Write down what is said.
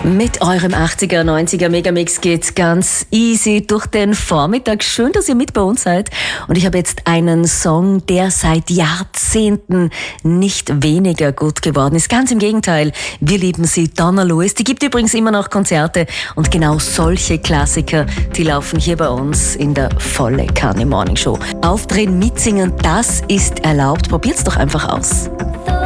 Mit eurem 80er, 90er Megamix geht's ganz easy durch den Vormittag. Schön, dass ihr mit bei uns seid. Und ich habe jetzt einen Song, der seit Jahrzehnten nicht weniger gut geworden ist. Ganz im Gegenteil. Wir lieben sie, Donna Lewis. Die gibt übrigens immer noch Konzerte. Und genau solche Klassiker, die laufen hier bei uns in der Volle Kanne Morning Show. Aufdrehen, mitsingen, das ist erlaubt. Probiert's doch einfach aus.